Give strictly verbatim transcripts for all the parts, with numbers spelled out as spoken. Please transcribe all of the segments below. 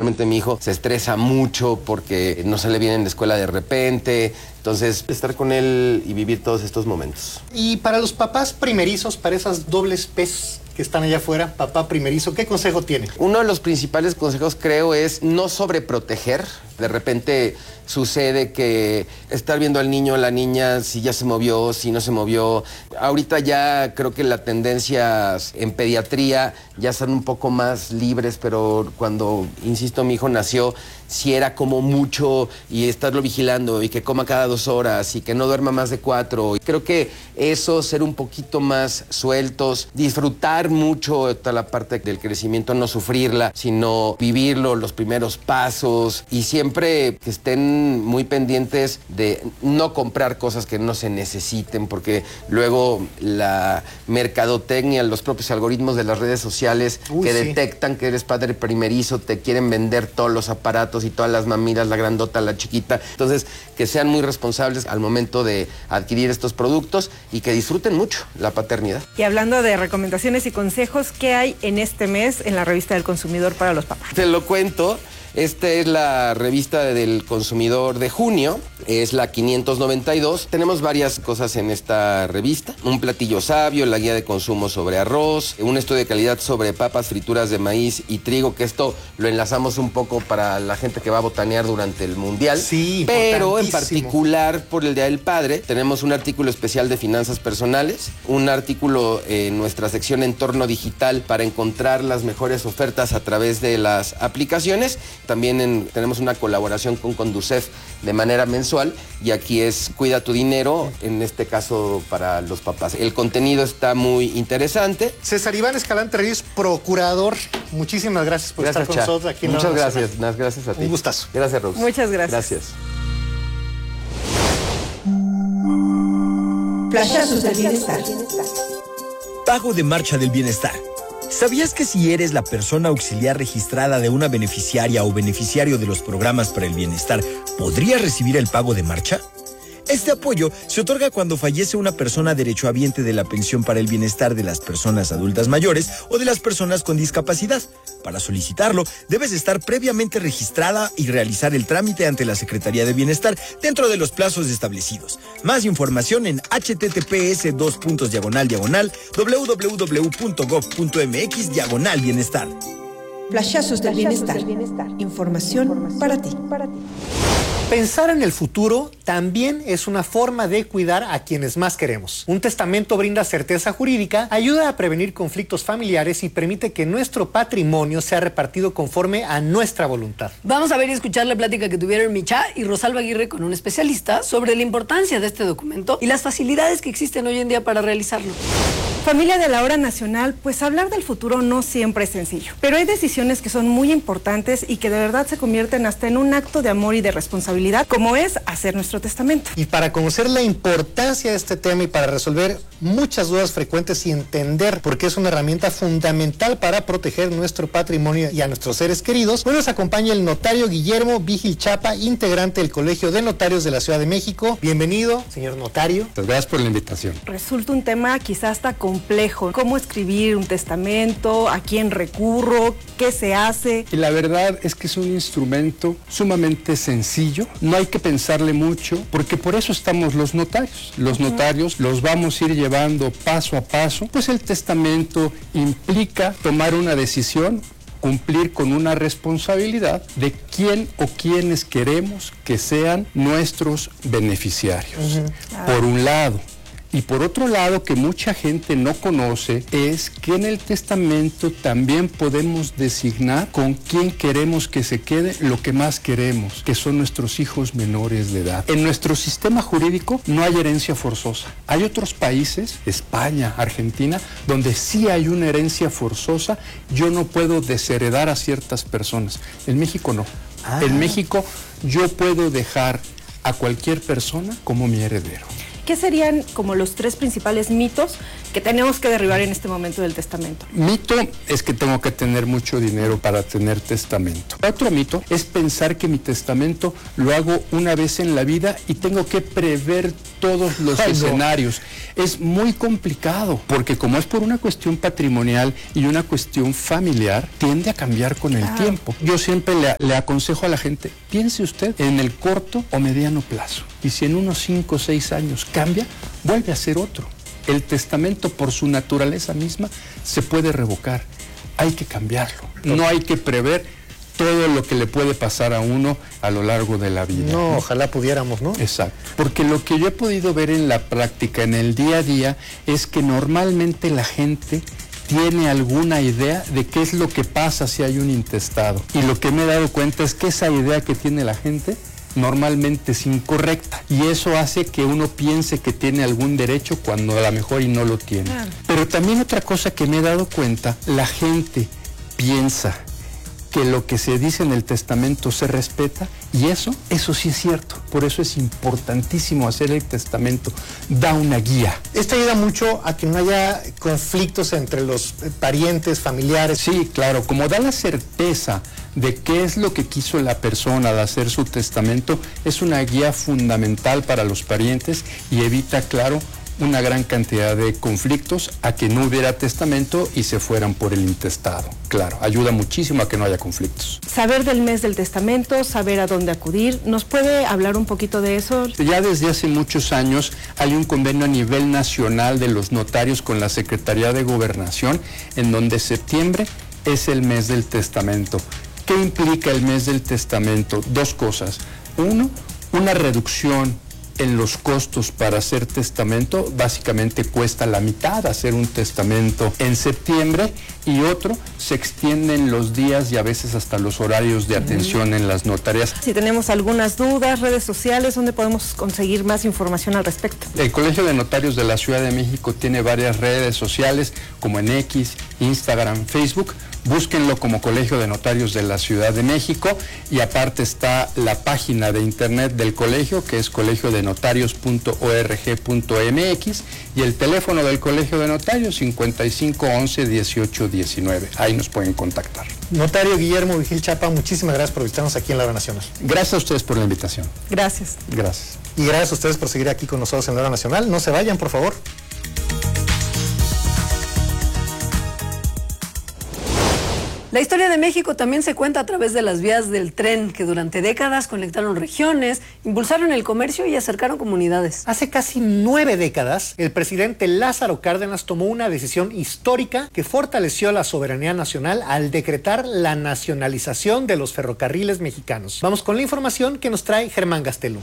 particularmente mi hijo se estresa mucho porque no sale bien en la escuela de repente. Entonces, estar con él y vivir todos estos momentos. Y para los papás primerizos, para esas dobles P's que están allá afuera, papá primerizo, ¿qué consejo tiene? Uno de los principales consejos, creo, es no sobreproteger. De repente sucede que estar viendo al niño o la niña, si ya se movió, si no se movió. Ahorita ya creo que las tendencias en pediatría ya están un poco más libres, pero cuando, insisto, mi hijo nació, si era como mucho y estarlo vigilando y que coma cada dos horas y que no duerma más de cuatro. Creo que eso, ser un poquito más sueltos, disfrutar mucho toda la parte del crecimiento, no sufrirla, sino vivirlo, los primeros pasos, y siempre que estén muy pendientes de no comprar cosas que no se necesiten, porque luego la mercadotecnia, los propios algoritmos de las redes sociales Uy, que sí. detectan que eres padre primerizo, te quieren vender todos los aparatos y todas las mamilas, la grandota, la chiquita. Entonces, que sean muy responsables al momento de adquirir estos productos y que disfruten mucho la paternidad. Y hablando de recomendaciones y consejos, ¿qué hay en este mes en la revista del consumidor para los papás? Te lo cuento. Esta es la revista del consumidor de junio, es la quinientos noventa y dos. Tenemos varias cosas en esta revista. Un platillo sabio, la guía de consumo sobre arroz, un estudio de calidad sobre papas, frituras de maíz y trigo, que esto lo enlazamos un poco para la gente que va a botanear durante el Mundial. Sí, pero en particular por el Día del Padre tenemos un artículo especial de finanzas personales, un artículo en nuestra sección Entorno Digital para encontrar las mejores ofertas a través de las aplicaciones. También en, tenemos una colaboración con Conducef de manera mensual, y aquí es Cuida tu dinero, en este caso para los papás. El contenido está muy interesante. César Iván Escalante Reyes, procurador, muchísimas gracias por gracias, estar con Cha. nosotros aquí en Muchas la gracias, más gracias a ti. Un gustazo. Gracias, Rose. Muchas gracias. Gracias. Flashazos del bienestar. Pago de marcha del bienestar. ¿Sabías que si eres la persona auxiliar registrada de una beneficiaria o beneficiario de los programas para el bienestar, podrías recibir el pago de marcha? Este apoyo se otorga cuando fallece una persona derechohabiente de la pensión para el bienestar de las personas adultas mayores o de las personas con discapacidad. Para solicitarlo, debes estar previamente registrada y realizar el trámite ante la Secretaría de Bienestar dentro de los plazos establecidos. Más información en https dos puntos diagonal diagonal www.gov.mx diagonal bienestar. Flashazos del bienestar. Información para ti. Pensar en el futuro también es una forma de cuidar a quienes más queremos. Un testamento brinda certeza jurídica, ayuda a prevenir conflictos familiares y permite que nuestro patrimonio sea repartido conforme a nuestra voluntad. Vamos a ver y escuchar la plática que tuvieron Micha y Rosalba Aguirre con un especialista sobre la importancia de este documento y las facilidades que existen hoy en día para realizarlo. Familia de la Hora Nacional, pues hablar del futuro no siempre es sencillo, pero hay decisiones que son muy importantes y que de verdad se convierten hasta en un acto de amor y de responsabilidad, como es hacer nuestro testamento. Y para conocer la importancia de este tema y para resolver muchas dudas frecuentes y entender por qué es una herramienta fundamental para proteger nuestro patrimonio y a nuestros seres queridos, hoy nos acompaña el notario Guillermo Vigil Chapa, integrante del Colegio de Notarios de la Ciudad de México. Bienvenido, señor notario. Muchas gracias por la invitación. Resulta un tema quizás hasta complejo. ¿Cómo escribir un testamento? ¿A quién recurro? ¿Qué se hace? Y la verdad es que es un instrumento sumamente sencillo. No hay que pensarle mucho, porque por eso estamos los notarios. Los uh-huh. notarios los vamos a ir llevando paso a paso. Pues el testamento implica tomar una decisión, cumplir con una responsabilidad de quién o quiénes queremos que sean nuestros beneficiarios. Uh-huh. Ah. Por un lado. Y por otro lado, que mucha gente no conoce, es que en el testamento también podemos designar con quién queremos que se quede lo que más queremos, que son nuestros hijos menores de edad. En nuestro sistema jurídico no hay herencia forzosa. Hay otros países, España, Argentina, donde sí hay una herencia forzosa. Yo no puedo desheredar a ciertas personas. En México no. Ah. En México yo puedo dejar a cualquier persona como mi heredero. ¿Qué serían como los tres principales mitos que tenemos que derribar en este momento del testamento? Mito es que tengo que tener mucho dinero para tener testamento. Otro mito es pensar que mi testamento lo hago una vez en la vida y tengo que prever todos los Ay, no. escenarios. Es muy complicado, porque como es por una cuestión patrimonial y una cuestión familiar, tiende a cambiar con el Claro. tiempo. Yo siempre le, le aconsejo a la gente, piense usted en el corto o mediano plazo. Y si en unos cinco o seis años cambia, vuelve a ser otro. El testamento, por su naturaleza misma, se puede revocar. Hay que cambiarlo. No hay que prever todo lo que le puede pasar a uno a lo largo de la vida. No, ojalá pudiéramos, ¿no? Exacto. Porque lo que yo he podido ver en la práctica, en el día a día, es que normalmente la gente tiene alguna idea de qué es lo que pasa si hay un intestado. Y lo que me he dado cuenta es que esa idea que tiene la gente normalmente es incorrecta. Y eso hace que uno piense que tiene algún derecho cuando a lo mejor y no lo tiene. Claro. Pero también otra cosa que me he dado cuenta, la gente piensa que lo que se dice en el testamento se respeta, y eso, eso sí es cierto. Por eso es importantísimo hacer el testamento, da una guía. Esto ayuda mucho a que no haya conflictos entre los eh, parientes, familiares. Sí, claro, como da la certeza de qué es lo que quiso la persona al hacer su testamento, es una guía fundamental para los parientes y evita, claro, una gran cantidad de conflictos a que no hubiera testamento y se fueran por el intestado. Claro, ayuda muchísimo a que no haya conflictos. Saber del mes del testamento, saber a dónde acudir. ¿Nos puede hablar un poquito de eso? Ya desde hace muchos años hay un convenio a nivel nacional de los notarios con la Secretaría de Gobernación, en donde septiembre es el mes del testamento. ¿Qué implica el mes del testamento? Dos cosas. Uno, una reducción en los costos para hacer testamento. Básicamente cuesta la mitad hacer un testamento en septiembre, y otro, se extienden los días y a veces hasta los horarios de atención en las notarías. Si tenemos algunas dudas, redes sociales, ¿dónde podemos conseguir más información al respecto? El Colegio de Notarios de la Ciudad de México tiene varias redes sociales, como en X, Instagram, Facebook. Búsquenlo como Colegio de Notarios de la Ciudad de México, y aparte está la página de internet del colegio, que es colegio de notarios punto org punto m x, y el teléfono del Colegio de Notarios cincuenta y cinco once dieciocho diecinueve. Ahí nos pueden contactar. Notario Guillermo Vigil Chapa, muchísimas gracias por visitarnos aquí en La Hora Nacional. Gracias a ustedes por la invitación. Gracias. Gracias. Y gracias a ustedes por seguir aquí con nosotros en La Hora Nacional. No se vayan, por favor. La historia de México también se cuenta a través de las vías del tren, que durante décadas conectaron regiones, impulsaron el comercio y acercaron comunidades. Hace casi nueve décadas, el presidente Lázaro Cárdenas tomó una decisión histórica que fortaleció la soberanía nacional al decretar la nacionalización de los ferrocarriles mexicanos. Vamos con la información que nos trae Germán Gastelum.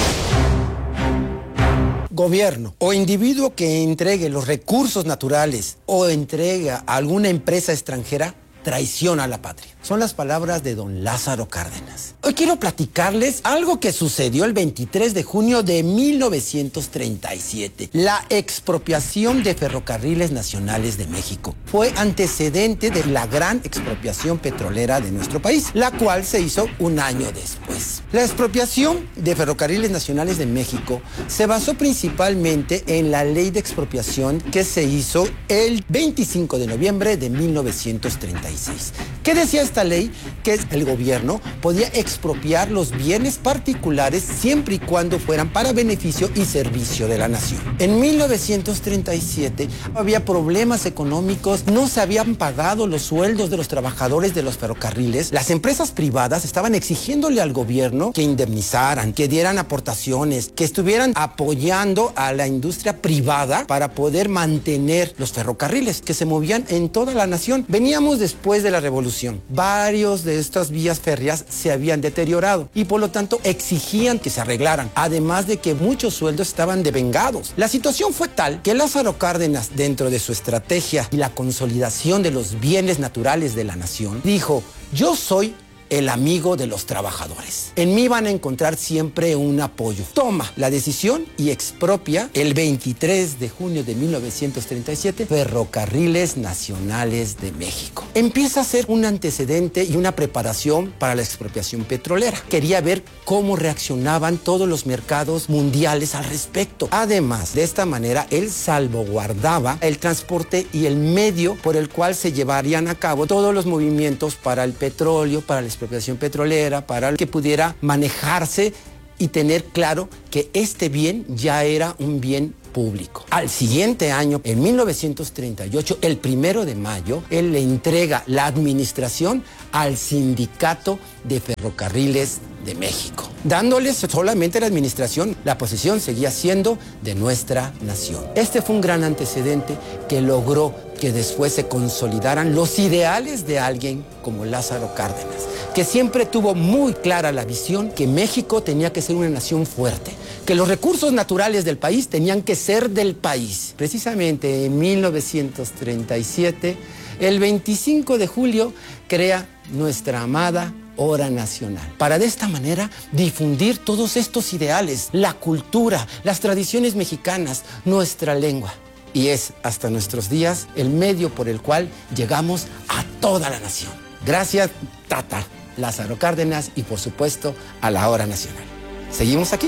Gobierno o individuo que entregue los recursos naturales o entrega a alguna empresa extranjera traiciona a la patria. Son las palabras de don Lázaro Cárdenas. Hoy quiero platicarles algo que sucedió el veintitrés de junio de mil novecientos treinta y siete. La expropiación de Ferrocarriles Nacionales de México fue antecedente de la gran expropiación petrolera de nuestro país, la cual se hizo un año después. La expropiación de Ferrocarriles Nacionales de México se basó principalmente en la ley de expropiación que se hizo el veinticinco de noviembre de mil novecientos treinta y seis. ¿Qué decía esta ley? Que el gobierno podía expropiar los bienes particulares siempre y cuando fueran para beneficio y servicio de la nación. En mil novecientos treinta y siete había problemas económicos, no se habían pagado los sueldos de los trabajadores de los ferrocarriles. Las empresas privadas estaban exigiéndole al gobierno que indemnizaran, que dieran aportaciones, que estuvieran apoyando a la industria privada para poder mantener los ferrocarriles que se movían en toda la nación. Veníamos después de la revolución. Varios de estas vías férreas se habían deteriorado y por lo tanto exigían que se arreglaran, además de que muchos sueldos estaban devengados. La situación fue tal que Lázaro Cárdenas, dentro de su estrategia y la consolidación de los bienes naturales de la nación, dijo: yo soy el amigo de los trabajadores. En mí van a encontrar siempre un apoyo. Toma la decisión y expropia el veintitrés de junio de mil novecientos treinta y siete Ferrocarriles Nacionales de México. Empieza a ser un antecedente y una preparación para la expropiación petrolera. Quería ver cómo reaccionaban todos los mercados mundiales al respecto. Además, de esta manera, él salvaguardaba el transporte y el medio por el cual se llevarían a cabo todos los movimientos para el petróleo, para la expropiación petrolera, para que pudiera manejarse y tener claro que este bien ya era un bien público. Al siguiente año, en mil novecientos treinta y ocho, el primero de mayo, él le entrega la administración al Sindicato de Ferrocarriles de México, dándoles solamente la administración. La posesión seguía siendo de nuestra nación. Este fue un gran antecedente que logró que después se consolidaran los ideales de alguien como Lázaro Cárdenas, que siempre tuvo muy clara la visión que México tenía que ser una nación fuerte, que los recursos naturales del país tenían que ser del país. Precisamente en mil novecientos treinta y siete, el veinticinco de julio, crea nuestra amada Hora Nacional, para de esta manera difundir todos estos ideales, la cultura, las tradiciones mexicanas, nuestra lengua. Y es hasta nuestros días el medio por el cual llegamos a toda la nación. Gracias, Tata Lázaro Cárdenas, y por supuesto a la Hora Nacional. ¿Seguimos aquí?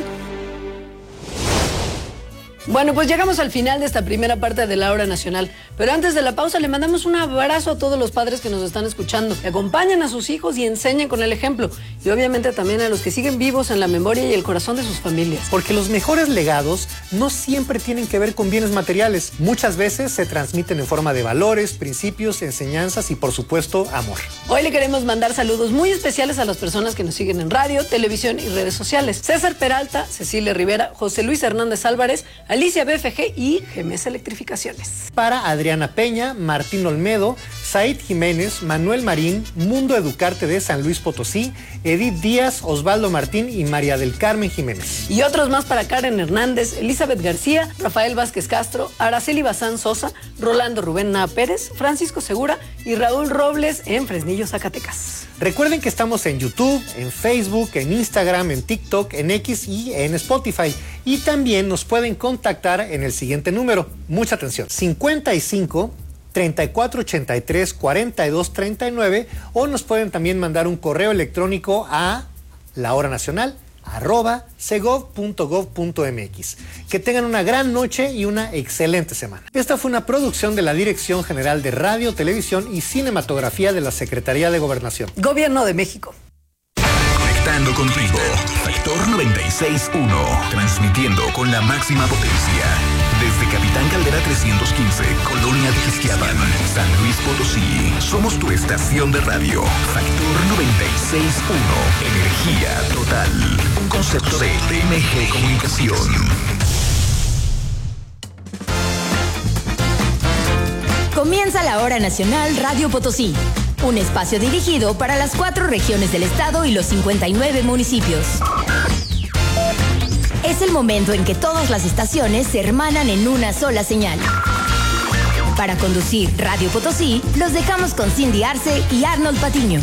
Bueno, pues llegamos al final de esta primera parte de la Hora Nacional. Pero antes de la pausa le mandamos un abrazo a todos los padres que nos están escuchando, que acompañan a sus hijos y enseñen con el ejemplo. Y obviamente también a los que siguen vivos en la memoria y el corazón de sus familias. Porque los mejores legados no siempre tienen que ver con bienes materiales. Muchas veces se transmiten en forma de valores, principios, enseñanzas y por supuesto amor. Hoy le queremos mandar saludos muy especiales a las personas que nos siguen en radio, televisión y redes sociales. César Peralta, Cecilia Rivera, José Luis Hernández Álvarez, Alicia B F G y G M S Electrificaciones. Para Adriana Peña, Martín Olmedo, Said Jiménez, Manuel Marín, Mundo Educarte de San Luis Potosí, Edith Díaz, Osvaldo Martín y María del Carmen Jiménez. Y otros más para Karen Hernández, Elizabeth García, Rafael Vázquez Castro, Araceli Bazán Sosa, Rolando Rubén Naa Pérez, Francisco Segura y Raúl Robles en Fresnillo, Zacatecas. Recuerden que estamos en YouTube, en Facebook, en Instagram, en TikTok, en X y en Spotify. Y también nos pueden contactar en el siguiente número. Mucha atención. cincuenta y cinco, treinta y cuatro ochenta y tres, cuarenta y dos treinta y nueve, o nos pueden también mandar un correo electrónico a lahoranacional arroba segov punto gov punto mx. Que tengan una gran noche y una excelente semana. Esta fue una producción de la Dirección General de Radio, Televisión y Cinematografía de la Secretaría de Gobernación. Gobierno de México. Conectando contigo, Factor noventa y seis punto uno, transmitiendo con la máxima potencia. Desde Capitán Caldera trescientos quince, Colonia de Ixquiapan, San Luis Potosí. Somos tu estación de radio. Factor noventa y seis punto uno, energía total. Un concepto de T M G Comunicación. Comienza la Hora Nacional Radio Potosí. Un espacio dirigido para las cuatro regiones del estado y los cincuenta y nueve municipios. Es el momento en que todas las estaciones se hermanan en una sola señal. Para conducir Radio Potosí, los dejamos con Cindy Arce y Arnold Patiño.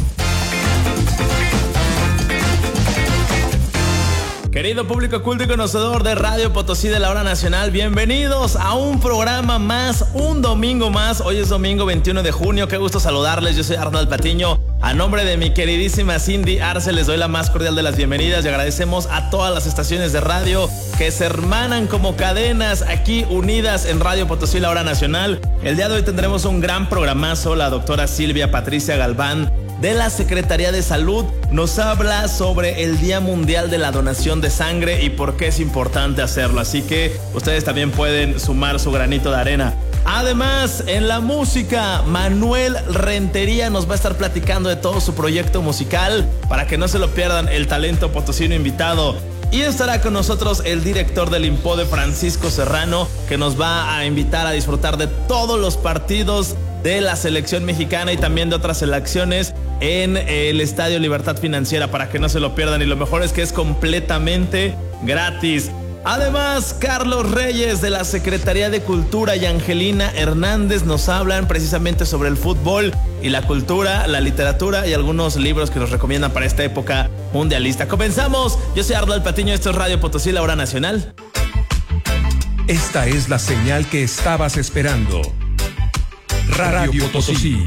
Querido público culto y conocedor de Radio Potosí de la Hora Nacional, bienvenidos a un programa más, un domingo más. Hoy es domingo veintiuno de junio, qué gusto saludarles, yo soy Arnold Patiño. A nombre de mi queridísima Cindy Arce les doy la más cordial de las bienvenidas y agradecemos a todas las estaciones de radio que se hermanan como cadenas aquí unidas en Radio Potosí, la Hora Nacional. El día de hoy tendremos un gran programazo. La doctora Silvia Patricia Galván de la Secretaría de Salud nos habla sobre el Día Mundial de la Donación de Sangre y por qué es importante hacerlo. Así que ustedes también pueden sumar su granito de arena. Además, en la música, Manuel Rentería nos va a estar platicando de todo su proyecto musical para que no se lo pierdan, el talento potosino invitado. Y estará con nosotros el director del INPODE, Francisco Serrano, que nos va a invitar a disfrutar de todos los partidos de la selección mexicana y también de otras selecciones en el Estadio Libertad Financiera para que no se lo pierdan. Y lo mejor es que es completamente gratis. Además, Carlos Reyes de la Secretaría de Cultura y Angelina Hernández nos hablan precisamente sobre el fútbol y la cultura, la literatura y algunos libros que nos recomiendan para esta época mundialista. Comenzamos. Yo soy Arnold Patiño, esto es Radio Potosí, la Hora Nacional. Esta es la señal que estabas esperando. Radio Potosí.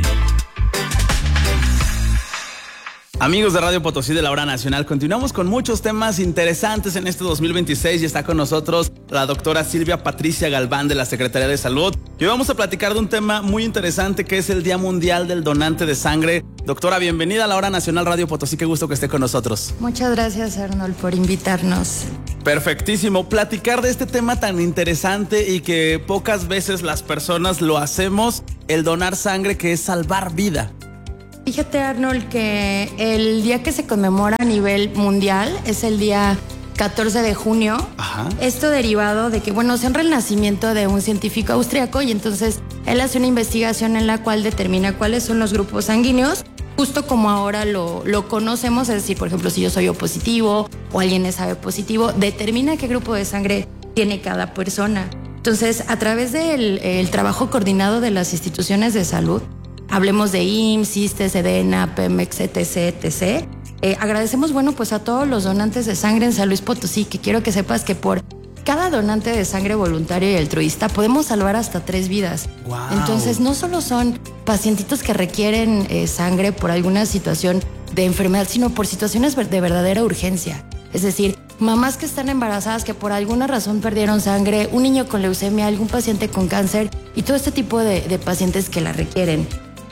Amigos de Radio Potosí de la Hora Nacional, continuamos con muchos temas interesantes en este dos mil veintiséis y está con nosotros la doctora Silvia Patricia Galván de la Secretaría de Salud. Y hoy vamos a platicar de un tema muy interesante que es el Día Mundial del Donante de Sangre, Doctora, bienvenida a la Hora Nacional Radio Potosí, qué gusto que esté con nosotros. Muchas gracias, Arnold, por invitarnos. Perfectísimo, platicar de este tema tan interesante y que pocas veces las personas lo hacemos, el donar sangre, que es salvar vida. Fíjate, Arnold, que el día que se conmemora a nivel mundial es el día catorce de junio. Ajá. Esto derivado de que, bueno, se honra el nacimiento de un científico austriaco y entonces él hace una investigación en la cual determina cuáles son los grupos sanguíneos, justo como ahora lo, lo conocemos, es decir, por ejemplo, si yo soy O positivo o alguien es A B positivo, determina qué grupo de sangre tiene cada persona. Entonces, a través del el trabajo coordinado de las instituciones de salud, hablemos de I M S S, ISSSTE, SEDENA, Pemex, etc, etcétera, Eh, agradecemos, bueno, pues a todos los donantes de sangre en San Luis Potosí, que quiero que sepas que por cada donante de sangre voluntario y altruista podemos salvar hasta tres vidas. Wow. Entonces, no solo son pacientitos que requieren eh, sangre por alguna situación de enfermedad, sino por situaciones de verdadera urgencia. Es decir, mamás que están embarazadas que por alguna razón perdieron sangre, un niño con leucemia, algún paciente con cáncer y todo este tipo de, de pacientes que la requieren.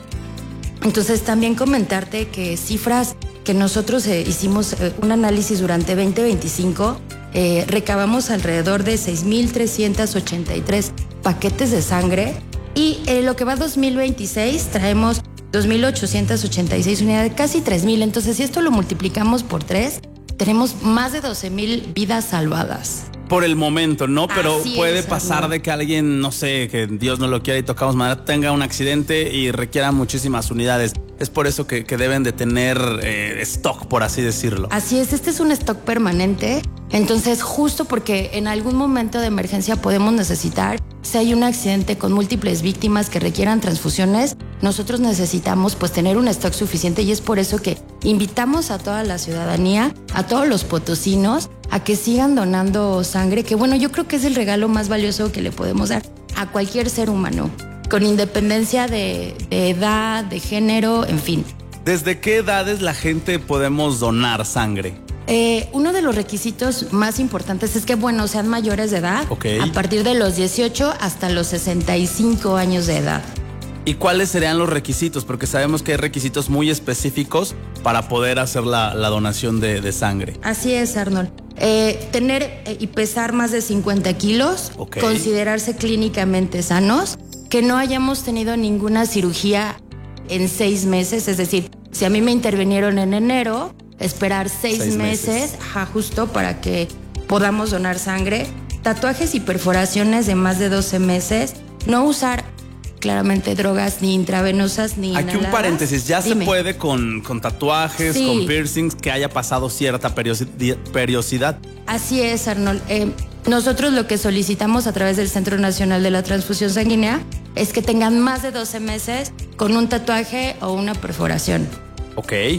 Entonces, también comentarte que cifras que nosotros eh, hicimos eh, un análisis durante veinte veinticinco, eh, recabamos alrededor de seis mil trescientos ochenta y tres paquetes de sangre y en eh, lo que va dos mil veintiséis traemos dos mil ochocientos ochenta y seis unidades, casi tres mil. Entonces, si esto lo multiplicamos por tres, tenemos más de doce mil vidas salvadas. Por el momento, ¿no? Pero Así puede es, pasar Arnold. de que alguien, no sé, que Dios no lo quiera y tocamos madera, tenga un accidente y requiera muchísimas unidades. Es por eso que, que deben de tener eh, stock, por así decirlo. Así es, este es un stock permanente. Entonces, justo porque en algún momento de emergencia podemos necesitar, si hay un accidente con múltiples víctimas que requieran transfusiones, nosotros necesitamos pues tener un stock suficiente y es por eso que invitamos a toda la ciudadanía, a todos los potosinos, a que sigan donando sangre, que bueno, yo creo que es el regalo más valioso que le podemos dar a cualquier ser humano, con independencia de, de edad, de género, en fin. ¿Desde qué edades la gente podemos donar sangre? Eh, uno de los requisitos más importantes es que, bueno, sean mayores de edad, Okay. a partir de los dieciocho hasta los sesenta y cinco años de edad. ¿Y cuáles serían los requisitos? Porque sabemos que hay requisitos muy específicos para poder hacer la, la donación de, de sangre. Así es, Arnold. Eh, tener eh, y pesar más de cincuenta kilos, Ok. considerarse clínicamente sanos, que no hayamos tenido ninguna cirugía en seis meses, es decir, si a mí me intervinieron en enero, esperar seis, Seis meses, meses. ajá, justo para que podamos donar sangre, tatuajes y perforaciones de más de doce meses, no usar claramente drogas ni intravenosas ni Aquí un inhaladas. paréntesis, ya Dime. se puede con, con tatuajes, Sí. con piercings, que haya pasado cierta periosi- periodicidad. Así es, Arnold. Eh, nosotros lo que solicitamos a través del Centro Nacional de la Transfusión Sanguínea es que tengan más de doce meses con un tatuaje o una perforación. Ok. Eh,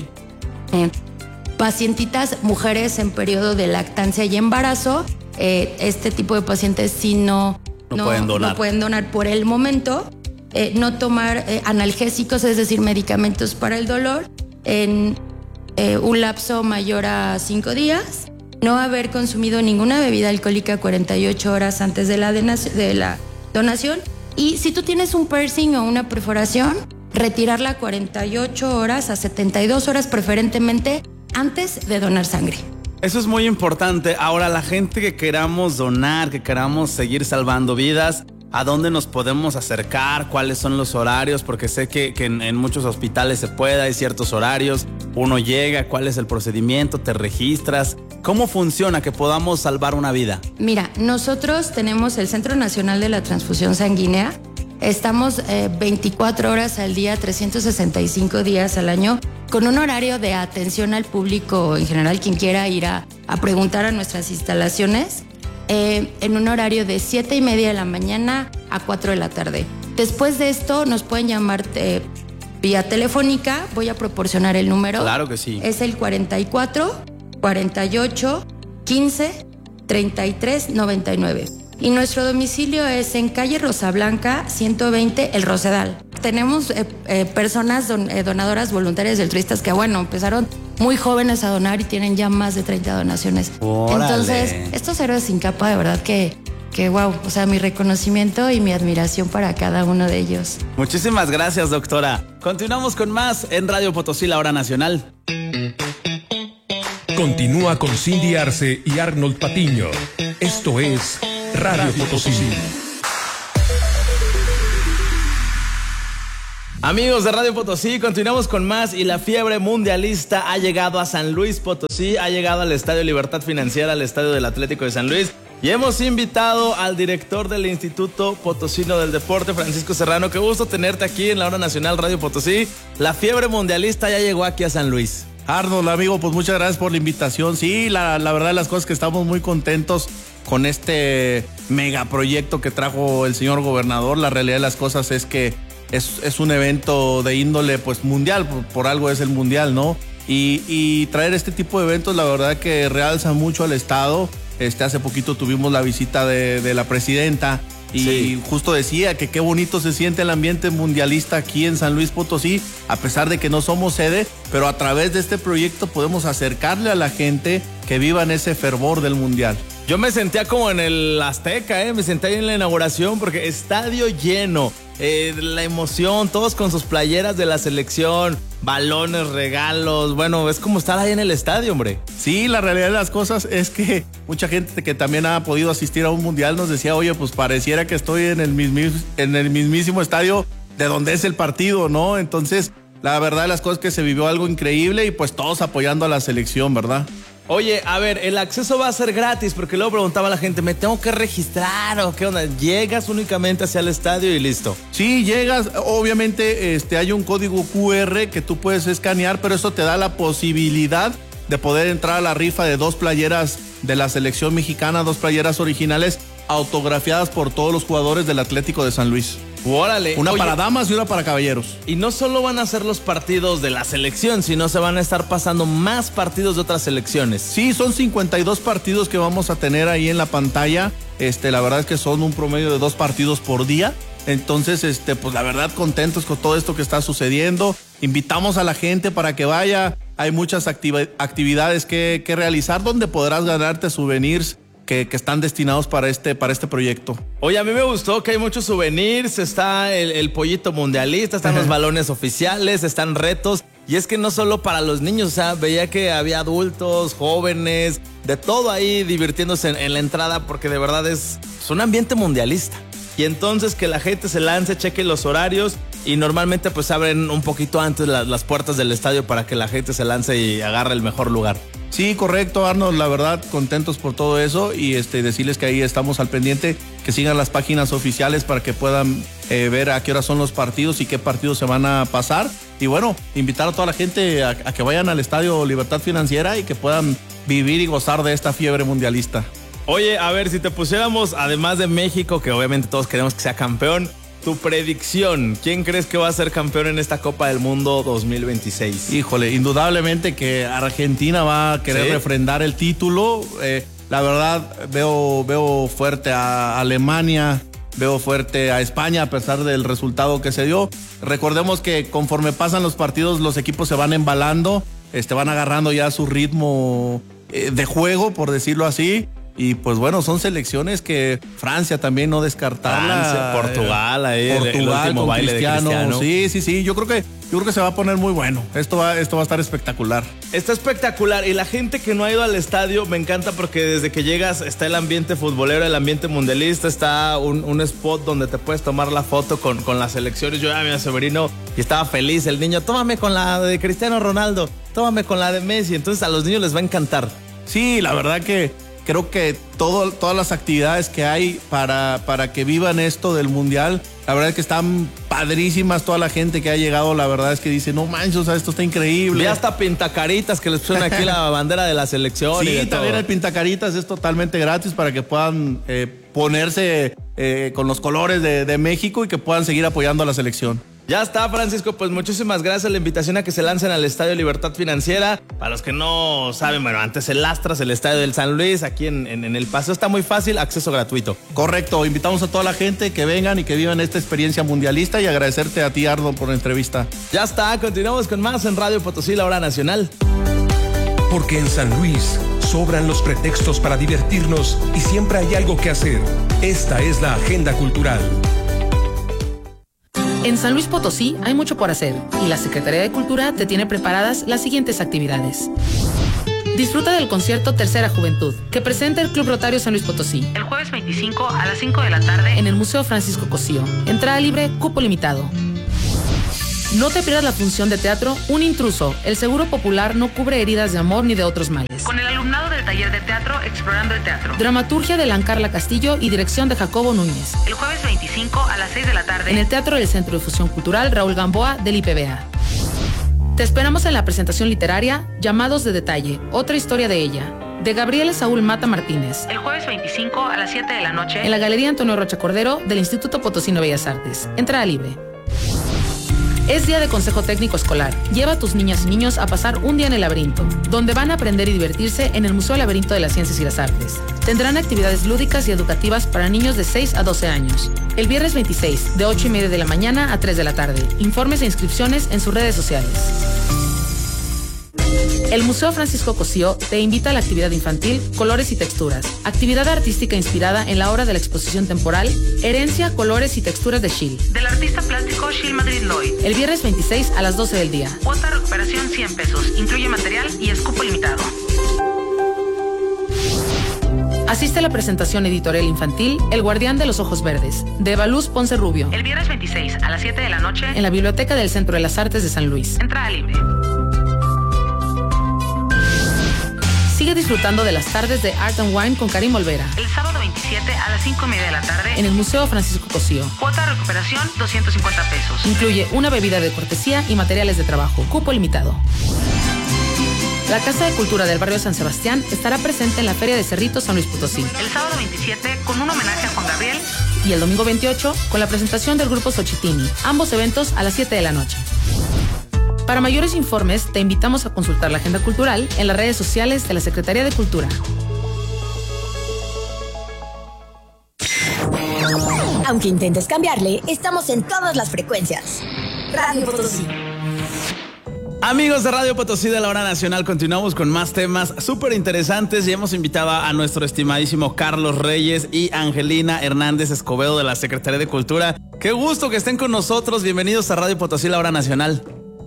pacientitas, mujeres en periodo de lactancia y embarazo, eh, este tipo de pacientes sí no, No pueden donar. no pueden donar por el momento. Eh, no tomar eh, analgésicos, es decir, medicamentos para el dolor, en eh, un lapso mayor a cinco días. No haber consumido ninguna bebida alcohólica cuarenta y ocho horas antes de la, denac- de la donación. Y si tú tienes un piercing o una perforación, retirarla cuarenta y ocho horas a setenta y dos horas preferentemente antes de donar sangre. Eso es muy importante. Ahora, la gente que queramos donar, que queramos seguir salvando vidas, ¿a dónde nos podemos acercar? ¿Cuáles son los horarios? Porque sé que, que en, en muchos hospitales se puede, hay ciertos horarios. Uno llega, ¿cuál es el procedimiento? ¿Te registras? ¿Cómo funciona que podamos salvar una vida? Mira, nosotros tenemos el Centro Nacional de la Transfusión Sanguínea. Estamos eh, veinticuatro horas al día, trescientos sesenta y cinco días al año, con un horario de atención al público en general, quien quiera ir a, a preguntar a nuestras instalaciones, eh, en un horario de siete y media de la mañana a cuatro de la tarde. Después de esto nos pueden llamar eh, vía telefónica, voy a proporcionar el número. Claro que sí. Es el cuarenta y cuatro, cuarenta y ocho, quince, treinta y tres, noventa y nueve. Y nuestro domicilio es en calle Rosa Blanca, ciento veinte, El Rosedal. Tenemos eh, eh, personas don, eh, donadoras voluntarias y altruistas que, bueno, empezaron muy jóvenes a donar y tienen ya más de treinta donaciones. ¡Órale! Entonces, estos héroes sin capa, de verdad que que wow, o sea, mi reconocimiento y mi admiración para cada uno de ellos. Muchísimas gracias, doctora. Continuamos con más en Radio Potosí, la hora nacional. Continúa con Cindy Arce y Arnold Patiño. Esto es Radio Potosí. Amigos de Radio Potosí, continuamos con más y la fiebre mundialista ha llegado a San Luis Potosí, ha llegado al Estadio Libertad Financiera, al Estadio del Atlético de San Luis. Y hemos invitado al director del Instituto Potosino del Deporte, Francisco Serrano. Qué gusto tenerte aquí en la hora nacional Radio Potosí. La fiebre mundialista ya llegó aquí a San Luis. Arnold, amigo, pues muchas gracias por la invitación. Sí, la, la verdad de las cosas que estamos muy contentos con este megaproyecto que trajo el señor gobernador. La realidad de las cosas es que es, es un evento de índole pues mundial, por, por algo es el mundial, ¿no? Y, y traer este tipo de eventos, la verdad que realza mucho al estado. Este, hace poquito tuvimos la visita de, de la presidenta y sí, justo decía que qué bonito se siente el ambiente mundialista aquí en San Luis Potosí, a pesar de que no somos sede, pero a través de este proyecto podemos acercarle a la gente que viva en ese fervor del mundial. Yo me sentía como en el Azteca, ¿eh? Me senté ahí en la inauguración porque estadio lleno, eh, la emoción, todos con sus playeras de la selección, balones, regalos, bueno, es como estar ahí en el estadio, hombre. Sí, la realidad de las cosas es que mucha gente que también ha podido asistir a un mundial nos decía, oye, pues pareciera que estoy en el mismísimo, en el mismísimo estadio de donde es el partido, ¿no? Entonces, la verdad de las cosas es que se vivió algo increíble y pues todos apoyando a la selección, ¿verdad? Oye, a ver, el acceso va a ser gratis, porque luego preguntaba a la gente, ¿me tengo que registrar o qué onda? ¿Llegas únicamente hacia el estadio y listo? Sí, llegas, obviamente este, hay un código cu erre que tú puedes escanear, pero eso te da la posibilidad de poder entrar a la rifa de dos playeras de la selección mexicana, dos playeras originales autografiadas por todos los jugadores del Atlético de San Luis. Órale. Una Oye, para damas y una para caballeros. Y no solo van a ser los partidos de la selección, sino se van a estar pasando más partidos de otras selecciones. Sí, son cincuenta y dos partidos que vamos a tener ahí en la pantalla. Este, la verdad es que son un promedio de dos partidos por día. Entonces, este, pues la verdad contentos con todo esto que está sucediendo. Invitamos a la gente para que vaya. Hay muchas activ- actividades que, que realizar donde podrás ganarte souvenirs Que, que están destinados para este, para este proyecto. Oye, a mí me gustó que hay muchos souvenirs, está el, el pollito mundialista, están los balones oficiales, están retos. Y es que no solo para los niños, o sea, veía que había adultos, jóvenes, de todo ahí divirtiéndose en, en la entrada, porque de verdad es, es un ambiente mundialista. Y entonces que la gente se lance, cheque los horarios y normalmente pues abren un poquito antes la, las puertas del estadio para que la gente se lance y agarre el mejor lugar. Sí, correcto, Arnold, la verdad, contentos por todo eso y este, decirles que ahí estamos al pendiente, que sigan las páginas oficiales para que puedan eh, ver a qué hora son los partidos y qué partidos se van a pasar. Y bueno, invitar a toda la gente a, a que vayan al Estadio Libertad Financiera y que puedan vivir y gozar de esta fiebre mundialista. Oye, a ver, si te pusiéramos, además de México, que obviamente todos queremos que sea campeón, tu predicción, ¿quién crees que va a ser campeón en esta Copa del Mundo dos mil veintiséis? Híjole, indudablemente que Argentina va a querer ¿Sí? refrendar el título. Eh, la verdad, veo, veo fuerte a Alemania, veo fuerte a España a pesar del resultado que se dio. Recordemos que conforme pasan los partidos, los equipos se van embalando, este, van agarrando ya su ritmo eh, de juego, por decirlo así. Y pues bueno, son selecciones que Francia también no descartarla. Francia, Portugal, ahí Portugal el, el último con baile Cristiano. de Cristiano. Sí, sí, sí. Yo creo que yo creo que se va a poner muy bueno. Esto va, esto va a estar espectacular. Está espectacular. Y la gente que no ha ido al estadio me encanta porque desde que llegas está el ambiente futbolero, el ambiente mundialista, está un, un spot donde te puedes tomar la foto con, con las selecciones. Yo llamé a Severino y estaba feliz. El niño, tómame con la de Cristiano Ronaldo, tómame con la de Messi. Entonces a los niños les va a encantar. Sí, la verdad que creo que todo, todas las actividades que hay para, para que vivan esto del mundial, la verdad es que están padrísimas. Toda la gente que ha llegado, la verdad es que dice, no manches, o sea, esto está increíble. Ya hasta pintacaritas que les pusieron aquí la bandera de la selección. Sí, y de también todo. el pintacaritas es totalmente gratis para que puedan eh, ponerse eh, con los colores de, de México y que puedan seguir apoyando a la selección. Ya está, Francisco, pues muchísimas gracias. La invitación a que se lancen al Estadio Libertad Financiera. Para los que no saben, bueno, antes el Astras, el Estadio del San Luis, aquí en, en, en El Paso, está muy fácil, acceso gratuito. Correcto, invitamos a toda la gente que vengan y que vivan esta experiencia mundialista y agradecerte a ti, Arnold, por la entrevista. Ya está, continuamos con más en Radio Potosí, la hora nacional. Porque en San Luis Sobran los pretextos para divertirnos y siempre hay algo que hacer. Esta es la agenda cultural. En San Luis Potosí hay mucho por hacer y la Secretaría de Cultura te tiene preparadas las siguientes actividades. Disfruta del concierto Tercera Juventud, que presenta el Club Rotario San Luis Potosí. El jueves veinticinco a las cinco de la tarde en el Museo Francisco Cosío. Entrada libre, cupo limitado. No te pierdas la función de teatro Un Intruso. El Seguro Popular no cubre heridas de amor ni de otros males. Con el alumnado del taller de teatro Explorando el Teatro. Dramaturgia de Lancarla Castillo y dirección de Jacobo Núñez. El jueves veinticinco a las seis de la tarde en el Teatro del Centro de Difusión Cultural Raúl Gamboa del I P B A. Te esperamos en la presentación literaria Llamados de Detalle, otra historia de ella, de Gabriel Saúl Mata Martínez. El jueves veinticinco a las siete de la noche en la Galería Antonio Rocha Cordero del Instituto Potosino de Bellas Artes. Entrada libre. Es día de consejo técnico escolar. Lleva a tus niñas y niños a pasar un día en el laberinto, donde van a aprender y divertirse en el Museo Laberinto de las Ciencias y las Artes. Tendrán actividades lúdicas y educativas para niños de seis a doce años. El viernes veintiséis, de ocho y media de la mañana a tres de la tarde. Informes e inscripciones en sus redes sociales. El Museo Francisco Cosío te invita a la actividad infantil Colores y Texturas, actividad artística inspirada en la obra de la exposición temporal Herencia, Colores y Texturas de Schill, del artista plástico Schill Madrid Lloyd. El viernes veintiséis a las doce del día. Cuota recuperación cien pesos, incluye material y escupo limitado. Asiste a la presentación editorial infantil El Guardián de los Ojos Verdes, de Evaluz Ponce Rubio. El viernes veintiséis a las siete de la noche en la Biblioteca del Centro de las Artes de San Luis. Entrada libre. Sigue disfrutando de las tardes de Art and Wine con Karim Olvera. El sábado veintisiete a las cinco y media de la tarde en el Museo Francisco Cosío. Cuota de recuperación doscientos cincuenta pesos. Incluye una bebida de cortesía y materiales de trabajo. Cupo limitado. La Casa de Cultura del Barrio San Sebastián estará presente en la Feria de Cerritos San Luis Potosí. El sábado veintisiete con un homenaje a Juan Gabriel. Y el domingo veintiocho con la presentación del grupo Xochitini. Ambos eventos a las siete de la noche. Para mayores informes, te invitamos a consultar la agenda cultural en las redes sociales de la Secretaría de Cultura. Aunque intentes cambiarle, estamos en todas las frecuencias. Radio Potosí. Amigos de Radio Potosí de la Hora Nacional, continuamos con más temas súper interesantes y hemos invitado a nuestro estimadísimo Carlos Reyes y Angelina Hernández Escobedo de la Secretaría de Cultura. Qué gusto que estén con nosotros. Bienvenidos a Radio Potosí, la Hora Nacional.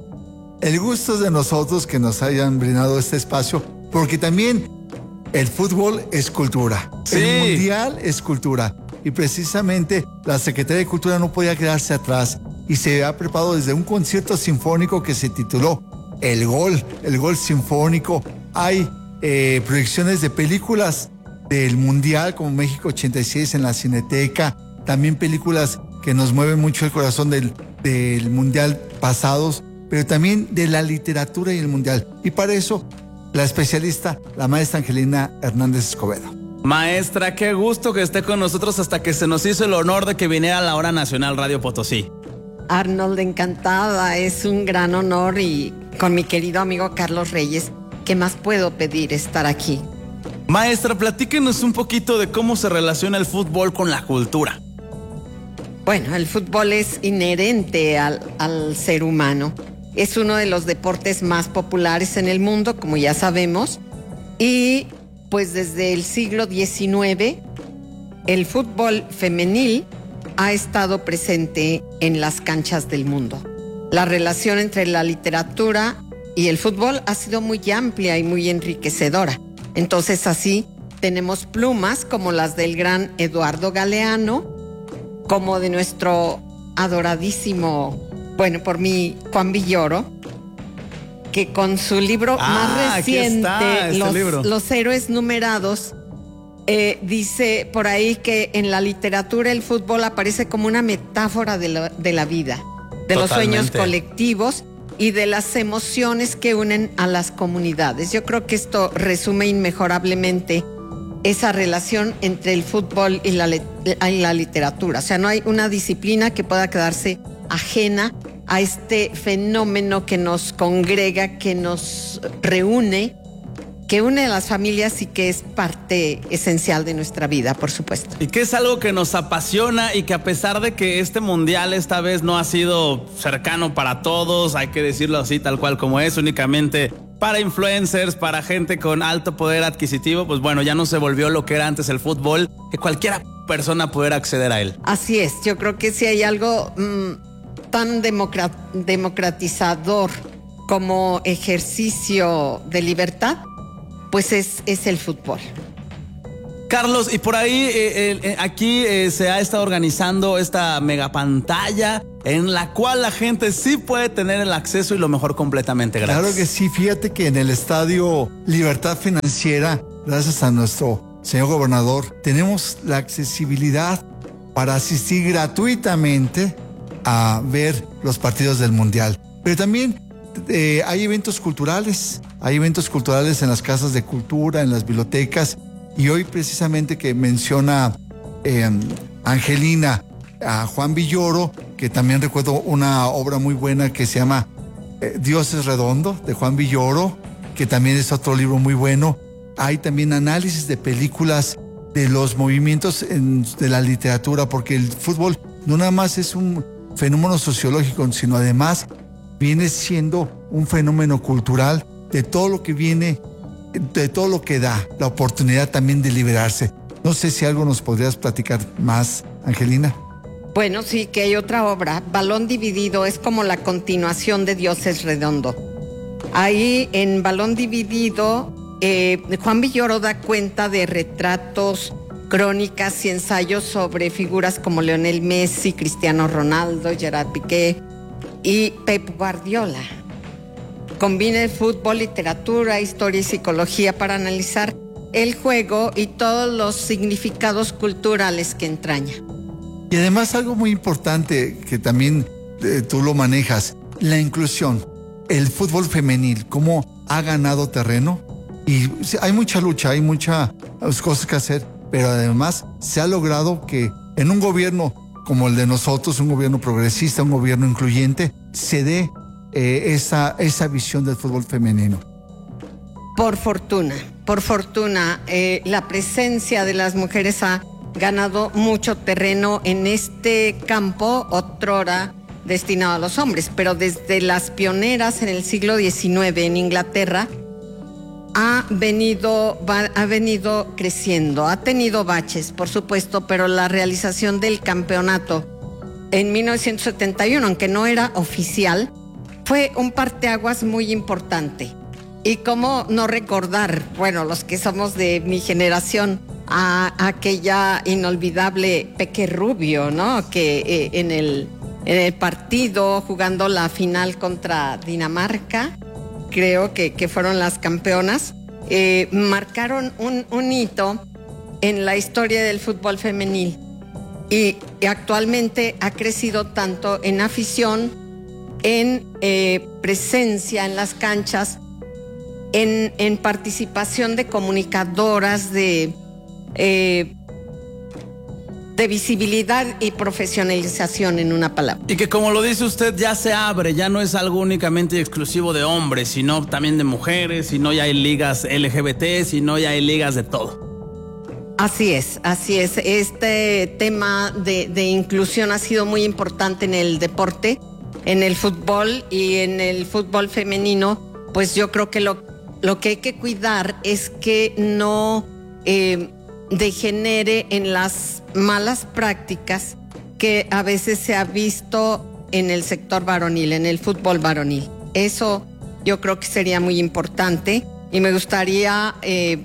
El gusto es de nosotros que nos hayan brindado este espacio, porque también el fútbol es cultura. Sí. El mundial es cultura. Y precisamente la Secretaría de Cultura no podía quedarse atrás y se ha preparado desde un concierto sinfónico que se tituló El Gol, el Gol Sinfónico. Hay eh, proyecciones de películas del mundial como México ochenta y seis en la Cineteca, también películas que nos mueven mucho el corazón del, del mundial pasados, pero también de la literatura y el mundial. Y para eso, la especialista, la maestra Angelina Hernández Escobedo. Maestra, qué gusto que esté con nosotros hasta que se nos hizo el honor de que viniera a la Hora Nacional Radio Potosí. Arnold, encantada, es un gran honor y con mi querido amigo Carlos Reyes, ¿qué más puedo pedir estar aquí? Maestra, platíquenos un poquito de cómo se relaciona el fútbol con la cultura. Bueno, el fútbol es inherente al, al ser humano. Es uno de los deportes más populares en el mundo, como ya sabemos. Y pues desde el siglo diecinueve, el fútbol femenil ha estado presente en las canchas del mundo. La relación entre la literatura y el fútbol ha sido muy amplia y muy enriquecedora. Entonces así tenemos plumas como las del gran Eduardo Galeano, como de nuestro adoradísimo, bueno, por mí, Juan Villoro, que con su libro ah, más reciente, está, este los, libro. Los Héroes Numerados, eh, dice por ahí que en la literatura el fútbol aparece como una metáfora de la, de la vida, de Totalmente. Los sueños colectivos y de las emociones que unen a las comunidades. Yo creo que esto resume inmejorablemente esa relación entre el fútbol y la, y la literatura. O sea, no hay una disciplina que pueda quedarse ajena a este fenómeno que nos congrega, que nos reúne, que une a las familias y que es parte esencial de nuestra vida, por supuesto. Y que es algo que nos apasiona y que a pesar de que este mundial esta vez no ha sido cercano para todos, hay que decirlo así tal cual como es, únicamente para influencers, para gente con alto poder adquisitivo, pues bueno, ya no se volvió lo que era antes el fútbol, que cualquiera persona pudiera acceder a él. Así es, yo creo que si hay algo mmm, tan democrat- democratizador como ejercicio de libertad, pues es, es el fútbol. Carlos, y por ahí, eh, eh, aquí eh, se ha estado organizando esta megapantalla en la cual la gente sí puede tener el acceso y lo mejor completamente gratis. Claro que sí, fíjate que en el Estadio Libertad Financiera, gracias a nuestro señor gobernador, tenemos la accesibilidad para asistir gratuitamente a ver los partidos del Mundial. Pero también eh, hay eventos culturales, hay eventos culturales en las casas de cultura, en las bibliotecas. Y hoy precisamente que menciona eh, Angelina a Juan Villoro, que también recuerdo una obra muy buena que se llama eh, Dios es redondo, de Juan Villoro, que también es otro libro muy bueno. Hay también análisis de películas de los movimientos en, de la literatura, porque el fútbol no nada más es un fenómeno sociológico, sino además viene siendo un fenómeno cultural de todo lo que viene, de todo lo que da la oportunidad también de liberarse. No sé si algo nos podrías platicar más, Angelina. Bueno, sí, que hay otra obra, Balón Dividido, es como la continuación de Dios es redondo. Ahí en Balón Dividido, eh, Juan Villoro da cuenta de retratos, crónicas y ensayos sobre figuras como Lionel Messi, Cristiano Ronaldo, Gerard Piqué y Pep Guardiola. Combina el fútbol, literatura, historia y psicología para analizar el juego y todos los significados culturales que entraña. Y además algo muy importante que también eh, tú lo manejas, la inclusión, el fútbol femenil, cómo ha ganado terreno. Y hay mucha lucha, hay muchas cosas que hacer, pero además se ha logrado que en un gobierno como el de nosotros, un gobierno progresista, un gobierno incluyente, se dé Eh, esa, esa visión del fútbol femenino. Por fortuna, por fortuna, eh, la presencia de las mujeres ha ganado mucho terreno en este campo, otrora destinado a los hombres, pero desde las pioneras en el siglo diecinueve en Inglaterra ha venido, va, ha venido creciendo, ha tenido baches, por supuesto, pero la realización del campeonato en mil novecientos setenta y uno, aunque no era oficial, fue un parteaguas muy importante. Y cómo no recordar, bueno, los que somos de mi generación, a, a aquella inolvidable Peque Rubio, ¿no? Que eh, en, el, en el partido, jugando la final contra Dinamarca, creo que, que fueron las campeonas, eh, marcaron un, un hito en la historia del fútbol femenil. Y, y actualmente ha crecido tanto en afición, en eh, presencia en las canchas, en, en participación de comunicadoras, de, eh, de visibilidad y profesionalización, en una palabra. Y que, como lo dice usted, ya se abre, ya no es algo únicamente y exclusivo de hombres, sino también de mujeres, sino ya hay ligas L G B T, sino ya hay ligas de todo. Así es, así es. Este tema de, de inclusión ha sido muy importante en el deporte, en el fútbol y en el fútbol femenino. Pues yo creo que lo, lo que hay que cuidar es que no eh, degenere en las malas prácticas que a veces se ha visto en el sector varonil, en el fútbol varonil. Eso yo creo que sería muy importante y me gustaría eh,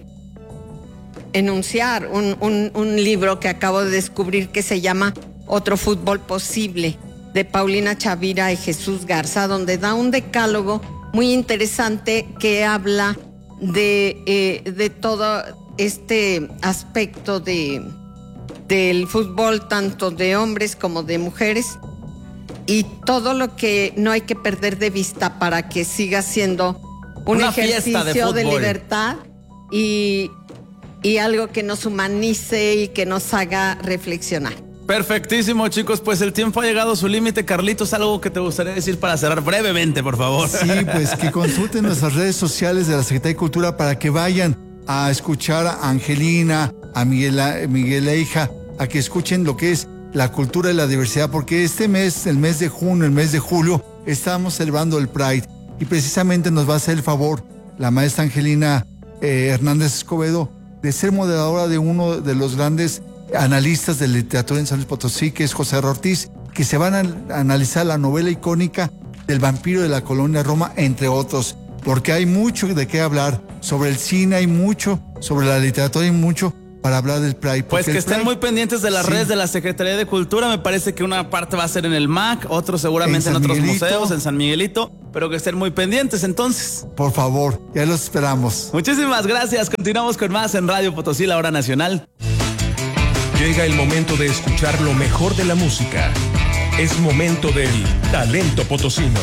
enunciar un, un, un libro que acabo de descubrir que se llama Otro Fútbol Posible, de Paulina Chavira y Jesús Garza, donde da un decálogo muy interesante que habla de, eh, de todo este aspecto de, del fútbol, tanto de hombres como de mujeres, y todo lo que no hay que perder de vista para que siga siendo un Una ejercicio de, de libertad y, y algo que nos humanice y que nos haga reflexionar. Perfectísimo, chicos, pues el tiempo ha llegado a su límite. Carlitos, algo que te gustaría decir para cerrar brevemente, por favor. Sí, pues que consulten nuestras redes sociales de la Secretaría de Cultura para que vayan a escuchar a Angelina, a Miguel, a Miguel Eija, a que escuchen lo que es la cultura y la diversidad, porque este mes, el mes de junio, el mes de julio, estamos celebrando el Pride y precisamente nos va a hacer el favor la maestra Angelina eh, Hernández Escobedo, de ser moderadora de uno de los grandes analistas de literatura en San Luis Potosí, que es José R. Ortiz, que se van a analizar la novela icónica del vampiro de la colonia Roma, entre otros, porque hay mucho de qué hablar sobre el cine, hay mucho sobre la literatura, hay mucho para hablar del Pride. Pues que estén Pride, muy pendientes de las sí. redes de la Secretaría de Cultura. Me parece que una parte va a ser en el M A C, otro seguramente en, en otros Miguelito. museos, en San Miguelito, pero que estén muy pendientes entonces. Por favor, ya los esperamos. Muchísimas gracias. Continuamos con más en Radio Potosí, la hora nacional. Llega el momento de escuchar lo mejor de la música. Es momento del talento potosino.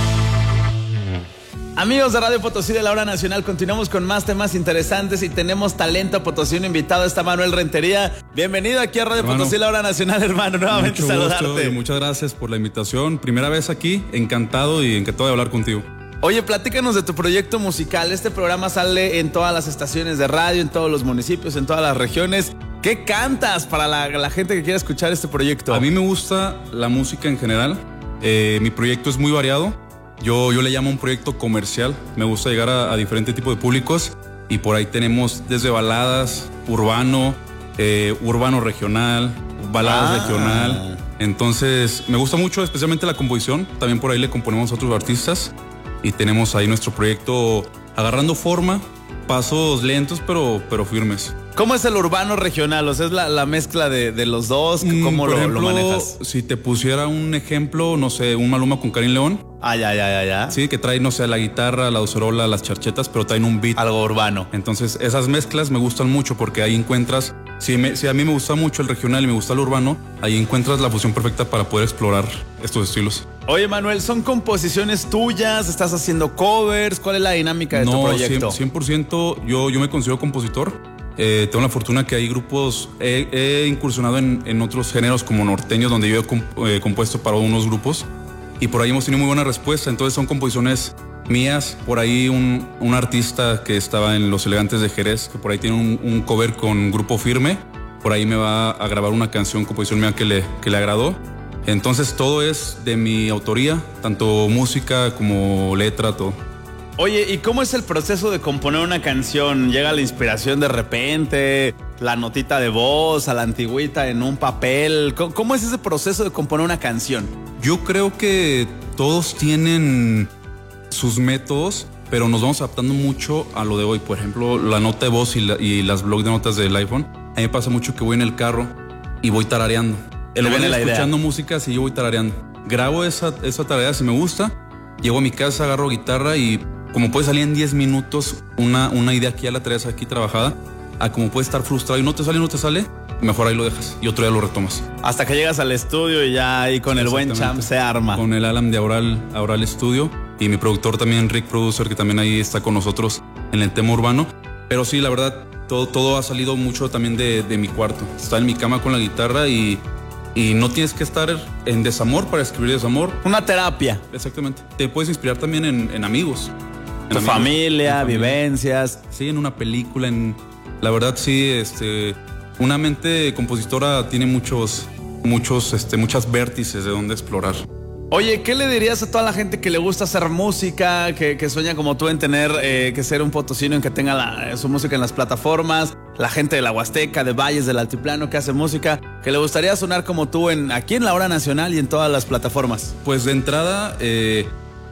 Amigos de Radio Potosí de la hora nacional, continuamos con más temas interesantes y tenemos talento potosino invitado. Está Manuel Rentería. Bienvenido aquí a Radio Hermano, Potosí la hora nacional, hermano. Nuevamente mucho saludarte. Gusto y muchas gracias por la invitación. Primera vez aquí, encantado y encantado de hablar contigo. Oye, platícanos de tu proyecto musical. Este programa sale en todas las estaciones de radio, en todos los municipios, en todas las regiones. ¿Qué cantas para la, la gente que quiera escuchar este proyecto? A mí me gusta la música en general. Eh, mi proyecto es muy variado. Yo, yo le llamo un proyecto comercial. Me gusta llegar a, a diferentes tipos de públicos y por ahí tenemos desde baladas, urbano, eh, urbano regional, baladas Ah. regional. Entonces me gusta mucho especialmente la composición. También por ahí le componemos a otros artistas y tenemos ahí nuestro proyecto agarrando forma, pasos lentos pero, pero firmes. ¿Cómo es el urbano regional? O sea, es la, la mezcla de, de los dos. ¿Cómo Por lo, ejemplo, lo manejas? si te pusiera un ejemplo, no sé, un Maluma con Karim León. Ah, ya, ya, ya, ya. Sí, que trae, no sé, la guitarra, la docerola, las charchetas, pero traen un beat. Algo urbano. Entonces, esas mezclas me gustan mucho porque ahí encuentras, si, me, si a mí me gusta mucho el regional y me gusta el urbano, ahí encuentras la fusión perfecta para poder explorar estos estilos. Oye, Manuel, ¿son composiciones tuyas? ¿Estás haciendo covers? ¿Cuál es la dinámica de no, tu proyecto? cien por ciento yo, yo me considero compositor. Eh, tengo la fortuna que hay grupos, he, he incursionado en, en otros géneros como norteños, donde yo he comp eh, compuesto para unos grupos y por ahí hemos tenido muy buena respuesta. Entonces son composiciones mías. Por ahí un, un artista que estaba en Los Elegantes de Jerez, que por ahí tiene un, un cover con Grupo Firme, por ahí me va a grabar una canción, composición mía que le, que le agradó. Entonces todo es de mi autoría, tanto música como letra, todo. Oye, ¿y cómo es el proceso de componer una canción? ¿Llega la inspiración de repente? ¿La notita de voz a la antigüita en un papel? ¿Cómo, cómo es ese proceso de componer una canción? Yo creo que todos tienen sus métodos, pero nos vamos adaptando mucho a lo de hoy. Por ejemplo, la nota de voz y, la, y las blogs de notas del iPhone. A mí me pasa mucho que voy en el carro y voy tarareando. En lugar de escuchando música, sí, yo voy tarareando. Grabo esa, esa tarea si me gusta, llego a mi casa, agarro guitarra y como puede salir en diez minutos una, una idea que ya la traes aquí trabajada, a como puede estar frustrado y no te sale, no te sale, mejor ahí lo dejas y otro día lo retomas. Hasta que llegas al estudio y ya ahí con el buen champ se arma. Con el Alan de Aural, Aural Studio y mi productor también, Rick Producer, que también ahí está con nosotros en el tema urbano. Pero sí, la verdad, todo, todo ha salido mucho también de, de mi cuarto. Está en mi cama con la guitarra y, y no tienes que estar en desamor para escribir desamor. Una terapia. Exactamente. Te puedes inspirar también en, en amigos. Tu familia, vivencias. Sí, en una película, en... La verdad, sí, este... Una mente compositora tiene muchos, muchos, este, muchas vértices de donde explorar. Oye, ¿qué le dirías a toda la gente que le gusta hacer música, que, que sueña como tú en tener eh, que ser un potosino, en que tenga la, su música en las plataformas? La gente de la Huasteca, de Valles, del Altiplano que hace música, que le gustaría sonar como tú en, aquí en la hora nacional y en todas las plataformas. Pues de entrada... Eh,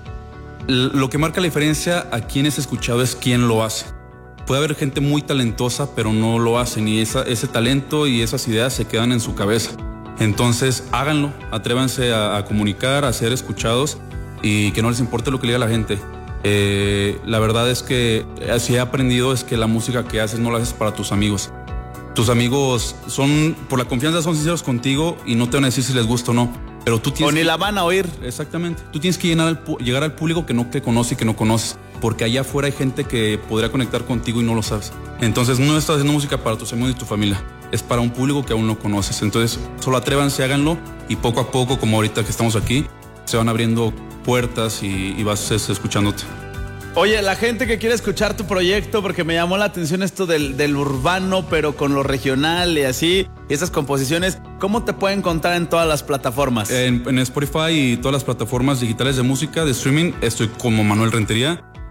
Lo que marca la diferencia a quien es escuchado es quién lo hace. Puede haber gente muy talentosa, pero no lo hacen y esa, ese talento y esas ideas se quedan en su cabeza. Entonces, háganlo, atrévanse a, a comunicar, a ser escuchados y que no les importe lo que le diga la gente. Eh, la verdad es que así he aprendido es que la música que haces no la haces para tus amigos. Tus amigos son, por la confianza, son sinceros contigo y no te van a decir si les gusta o no. Pero tú tienes o ni que, la van a oír. Exactamente. Tú tienes que llenar al, llegar al público que no te conoce y que no conoces. Porque allá afuera hay gente que podría conectar contigo y no lo sabes. Entonces no estás haciendo música para tus amigos y tu familia. Es para un público que aún no conoces. Entonces solo atrévanse, háganlo. Y poco a poco, como ahorita que estamos aquí, se van abriendo puertas y, y vas escuchándote. Oye, la gente que quiere escuchar tu proyecto, porque me llamó la atención esto del, del urbano, pero con lo regional y así, y esas composiciones, ¿cómo te puede encontrar en todas las plataformas? En, en Spotify y todas las plataformas digitales de música, de streaming, estoy como Manuel Rentería.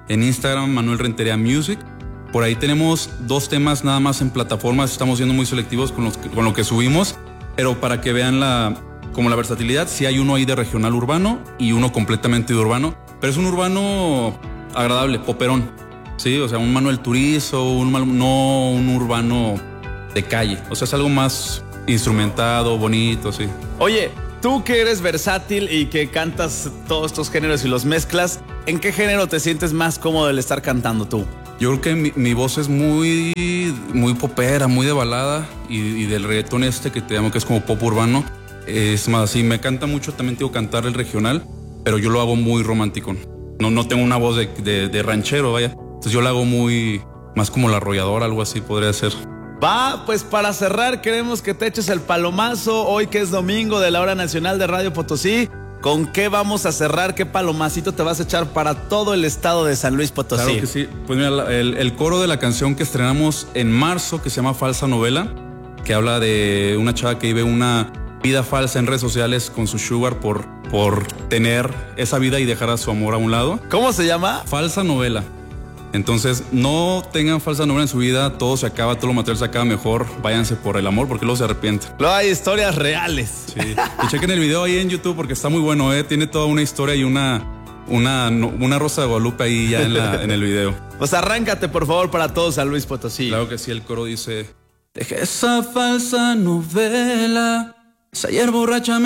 En Instagram, Manuel Rentería Music. Por ahí tenemos dos temas nada más en plataformas. Estamos siendo muy selectivos con, los, con lo que subimos. Pero para que vean la, como la versatilidad, sí hay uno ahí de regional urbano y uno completamente de urbano. Pero es un urbano agradable, poperón. Sí, o sea, un Manuel Turizo, un, no un urbano de calle. O sea, es algo más instrumentado, bonito, sí. Oye, tú que eres versátil y que cantas todos estos géneros y los mezclas, ¿en qué género te sientes más cómodo el estar cantando tú? Yo creo que mi, mi voz es muy, muy popera, muy de balada y, y del reggaetón este que te llamo que es como pop urbano. Es más, sí, me encanta mucho, también tengo que cantar el regional, pero yo lo hago muy romántico. No, no tengo una voz de, de, de ranchero, vaya. Entonces yo lo hago muy, más como la arrolladora, algo así podría ser. Va, pues para cerrar queremos que te eches el palomazo hoy que es domingo de la Hora Nacional de Radio Potosí. ¿Con qué vamos a cerrar? ¿Qué palomacito te vas a echar para todo el estado de San Luis Potosí? Claro que sí. Pues mira, el, el coro de la canción que estrenamos en marzo, que se llama Falsa Novela, que habla de una chava que vive una vida falsa en redes sociales con su sugar por, por tener esa vida y dejar a su amor a un lado. ¿Cómo se llama? Falsa Novela. Entonces, no tengan falsa novela en su vida, todo se acaba, todo lo material se acaba, mejor váyanse por el amor porque luego se arrepienten. Luego hay historias reales. Sí. Y chequen el video ahí en YouTube porque está muy bueno, ¿eh? Tiene toda una historia y una, una, una Rosa de Guadalupe ahí ya en, la, en el video. Pues arráncate, por favor, para todos San Luis Potosí. Claro que sí, el coro dice: deja esa falsa novela, esa ayer borracha me